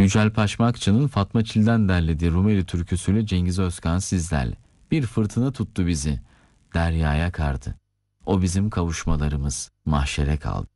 Yücel Paşmakçı'nın Fatma Çil'den derlediği Rumeli türküsüyle Cengiz Özkan sizlerle. Bir fırtına tuttu bizi, deryaya kardı. O bizim kavuşmalarımız, mahşere kaldı.